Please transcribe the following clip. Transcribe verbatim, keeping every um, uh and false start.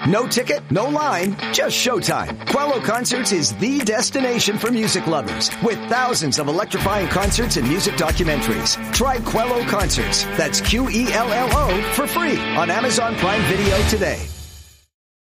No ticket, no line, just showtime. Quello Concerts is the destination for music lovers with thousands of electrifying concerts and music documentaries. Try Quello Concerts. That's Q E L L O for free on Amazon Prime Video today.